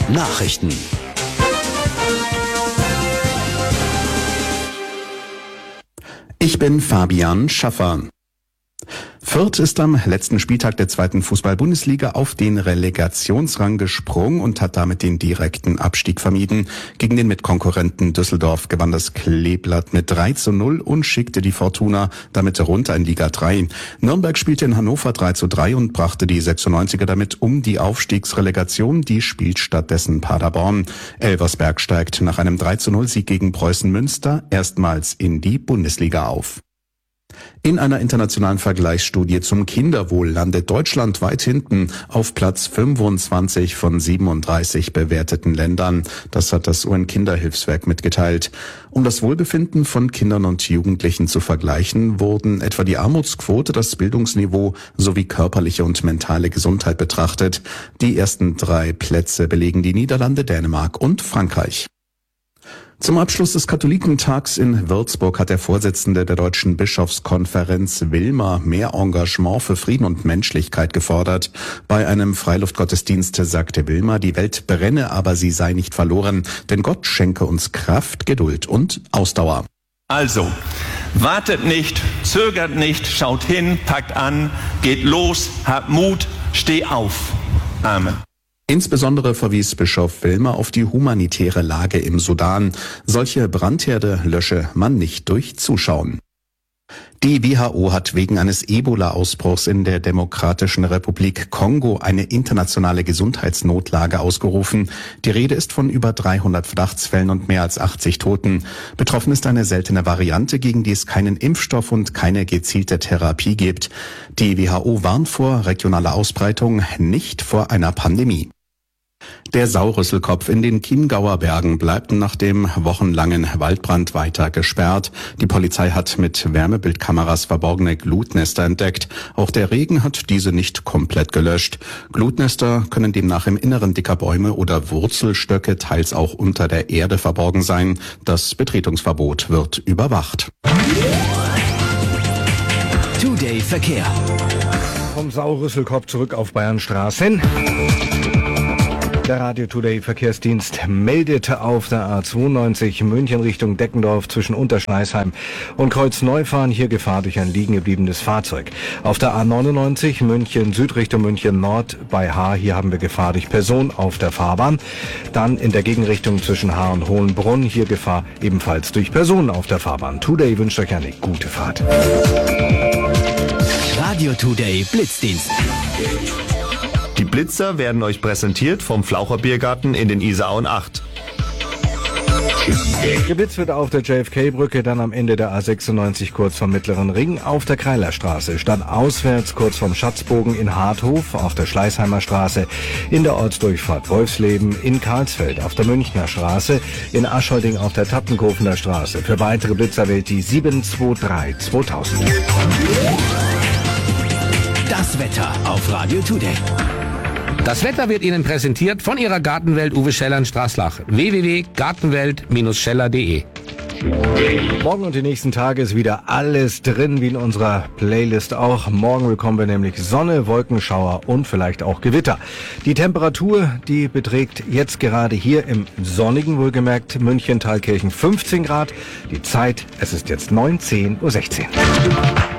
Nachrichten. Ich bin Fabian Schaffer. Fürth ist am letzten Spieltag der 2. Fußball-Bundesliga auf den Relegationsrang gesprungen und hat damit den direkten Abstieg vermieden. Gegen den Mitkonkurrenten Düsseldorf gewann das Kleeblatt mit 3:0 und schickte die Fortuna damit runter in Liga 3. Nürnberg spielte in Hannover 3:3 und brachte die 96er damit um die Aufstiegsrelegation. Die spielt stattdessen Paderborn. Elversberg steigt nach einem 3:0-Sieg gegen Preußen Münster erstmals in die Bundesliga auf. In einer internationalen Vergleichsstudie zum Kinderwohl landet Deutschland weit hinten auf Platz 25 von 37 bewerteten Ländern. Das hat das UN-Kinderhilfswerk mitgeteilt. Um das Wohlbefinden von Kindern und Jugendlichen zu vergleichen, wurden etwa die Armutsquote, das Bildungsniveau sowie körperliche und mentale Gesundheit betrachtet. Die ersten 3 Plätze belegen die Niederlande, Dänemark und Frankreich. Zum Abschluss des Katholikentags in Würzburg hat der Vorsitzende der Deutschen Bischofskonferenz Wilmer mehr Engagement für Frieden und Menschlichkeit gefordert. Bei einem Freiluftgottesdienst sagte Wilmer, die Welt brenne, aber sie sei nicht verloren, denn Gott schenke uns Kraft, Geduld und Ausdauer. Also, wartet nicht, zögert nicht, schaut hin, packt an, geht los, habt Mut, steh auf. Amen. Insbesondere verwies Bischof Wilmer auf die humanitäre Lage im Sudan. Solche Brandherde lösche man nicht durch Zuschauen. Die WHO hat wegen eines Ebola-Ausbruchs in der Demokratischen Republik Kongo eine internationale Gesundheitsnotlage ausgerufen. Die Rede ist von über 300 Verdachtsfällen und mehr als 80 Toten. Betroffen ist eine seltene Variante, gegen die es keinen Impfstoff und keine gezielte Therapie gibt. Die WHO warnt vor regionaler Ausbreitung, nicht vor einer Pandemie. Der Sauerrüsselkopf in den Chiemgauer Bergen bleibt nach dem wochenlangen Waldbrand weiter gesperrt. Die Polizei hat mit Wärmebildkameras verborgene Glutnester entdeckt. Auch der Regen hat diese nicht komplett gelöscht. Glutnester können demnach im Inneren dicker Bäume oder Wurzelstöcke, teils auch unter der Erde verborgen sein. Das Betretungsverbot wird überwacht. Today Verkehr. Vom Sauerrüsselkopf zurück auf Bayernstraßen. Der Radio Today Verkehrsdienst meldet auf der A92 München Richtung Deckendorf zwischen Unterschneisheim und Kreuzneufahren hier Gefahr durch ein liegen gebliebenes Fahrzeug. Auf der A99 München Süd Richtung München Nord bei Haar, hier haben wir Gefahr durch Person auf der Fahrbahn. Dann in der Gegenrichtung zwischen Haar und Hohenbrunn, hier Gefahr ebenfalls durch Personen auf der Fahrbahn. Today wünscht euch eine gute Fahrt. Radio Today Blitzdienst. Die Blitzer werden euch präsentiert vom Flaucher Biergarten in den Isarauen 8. Geblitzt wird auf der JFK-Brücke, dann am Ende der A96 kurz vom Mittleren Ring, auf der Kreilerstraße, statt auswärts kurz vom Schatzbogen in Harthof, auf der Schleißheimer Straße, in der Ortsdurchfahrt Wolfsleben, in Karlsfeld, auf der Münchner Straße, in Aschholding auf der Tappenkofener Straße. Für weitere Blitzer wählt die 723 2000. Das Wetter auf Radio Today. Das Wetter wird Ihnen präsentiert von Ihrer Gartenwelt Uwe Scheller in Straßlach. www.gartenwelt-scheller.de. Morgen und die nächsten Tage ist wieder alles drin, wie in unserer Playlist auch. Morgen bekommen wir nämlich Sonne, Wolkenschauer und vielleicht auch Gewitter. Die Temperatur, die beträgt jetzt gerade hier im sonnigen, wohlgemerkt, München, Thalkirchen 15 Grad. Die Zeit, es ist jetzt 19:16 Uhr.